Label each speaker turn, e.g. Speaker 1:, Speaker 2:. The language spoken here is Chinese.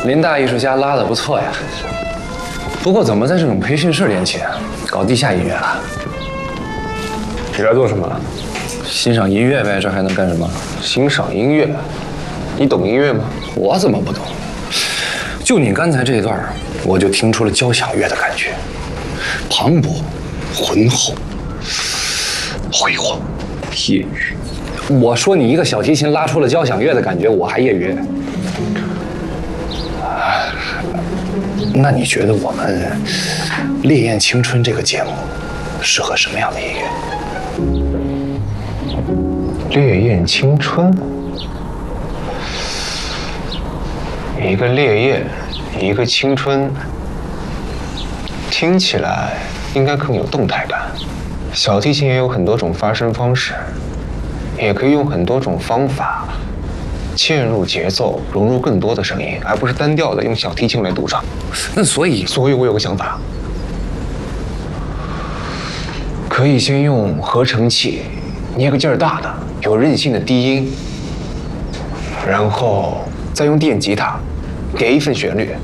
Speaker 1: 林大艺术家拉的不错呀，不过怎么在这种培训室练琴，搞地下音乐了？
Speaker 2: 你来做什么？
Speaker 1: 欣赏音乐呗，这还能干什么？
Speaker 2: 欣赏音乐？你懂音乐吗？
Speaker 1: 我怎么不懂？就你刚才这一段，我就听出了交响乐的感觉，磅礴、浑厚、辉煌、业余。我说你一个小提琴拉出了交响乐的感觉，我还业余？那你觉得我们《烈焰青春》这个节目适合什么样的音乐？
Speaker 2: 烈焰青春，一个烈焰，一个青春，听起来应该更有动态感。小提琴也有很多种发声方式，也可以用很多种方法嵌入节奏，融入更多的声音，而不是单调的用小提琴来独唱。
Speaker 1: 那所以
Speaker 2: 我有个想法，可以先用合成器捏个劲儿大的、有韧性的低音，然后再用电吉他给一份旋律，